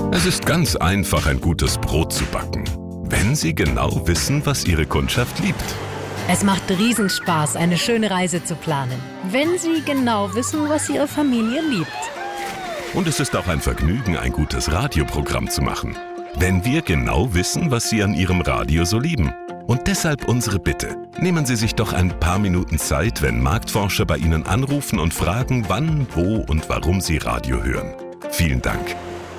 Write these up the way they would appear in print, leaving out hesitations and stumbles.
Es ist ganz einfach, ein gutes Brot zu backen, wenn Sie genau wissen, was Ihre Kundschaft liebt. Es macht Riesenspaß, eine schöne Reise zu planen, wenn Sie genau wissen, was Ihre Familie liebt. Und es ist auch ein Vergnügen, ein gutes Radioprogramm zu machen, wenn wir genau wissen, was Sie an Ihrem Radio so lieben. Und deshalb unsere Bitte: Nehmen Sie sich doch ein paar Minuten Zeit, wenn Marktforscher bei Ihnen anrufen und fragen, wann, wo und warum Sie Radio hören. Vielen Dank.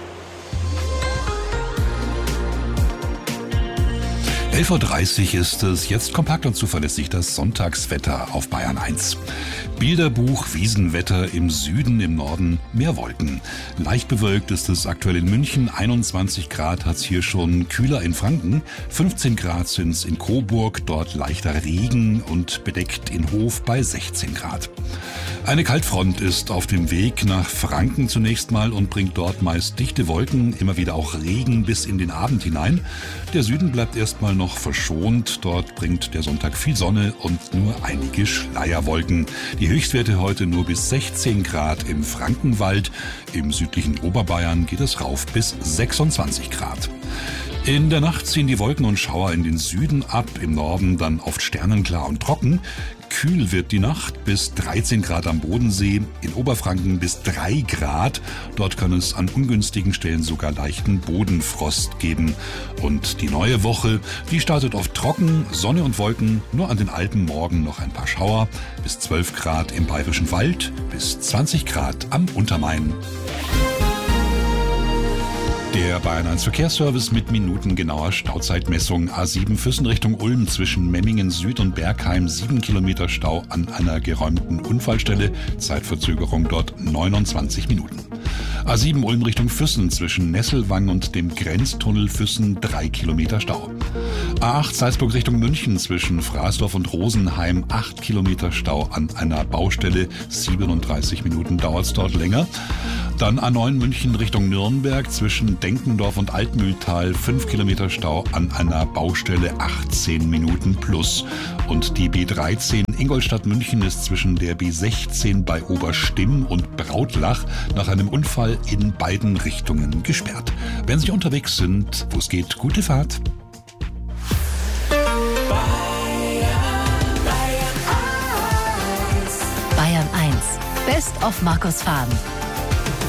11.30 Uhr ist es, jetzt kompakt und zuverlässig das Sonntagswetter auf Bayern 1. Bilderbuch, Wiesenwetter im Süden, im Norden mehr Wolken. Leicht bewölkt ist es aktuell in München, 21 Grad hat's hier schon, kühler in Franken, 15 Grad sind's in Coburg, dort leichter Regen und bedeckt in Hof bei 16 Grad. Eine Kaltfront ist auf dem Weg nach Franken zunächst mal und bringt dort meist dichte Wolken, immer wieder auch Regen bis in den Abend hinein. Der Süden bleibt erstmal noch verschont, dort bringt der Sonntag viel Sonne und nur einige Schleierwolken. Die Höchstwerte heute nur bis 16 Grad im Frankenwald, im südlichen Oberbayern geht es rauf bis 26 Grad. In der Nacht ziehen die Wolken und Schauer in den Süden ab, im Norden dann oft sternenklar und trocken. Kühl wird die Nacht bis 13 Grad am Bodensee, in Oberfranken bis 3 Grad. Dort kann es an ungünstigen Stellen sogar leichten Bodenfrost geben. Und die neue Woche, die startet oft trocken, Sonne und Wolken, nur an den Alpen morgen noch ein paar Schauer, bis 12 Grad im Bayerischen Wald, bis 20 Grad am Untermain. Der Bayern 1 Verkehrsservice mit minutengenauer Stauzeitmessung. A7 Füssen Richtung Ulm zwischen Memmingen Süd und Bergheim 7 Kilometer Stau an einer geräumten Unfallstelle. Zeitverzögerung dort 29 Minuten. A7 Ulm Richtung Füssen zwischen Nesselwang und dem Grenztunnel Füssen 3 Kilometer Stau. A8 Salzburg Richtung München zwischen Fraßdorf und Rosenheim 8 Kilometer Stau an einer Baustelle. 37 Minuten dauert es dort länger. Dann A9 München Richtung Nürnberg zwischen Denkendorf und Altmühltal 5 Kilometer Stau an einer Baustelle, 18 Minuten plus. Und die B13 Ingolstadt München ist zwischen der B16 bei Oberstimm und Brautlach nach einem Unfall in beiden Richtungen gesperrt. Wenn Sie unterwegs sind, wo es geht, gute Fahrt. Bayern 1. Best of Markus Faden.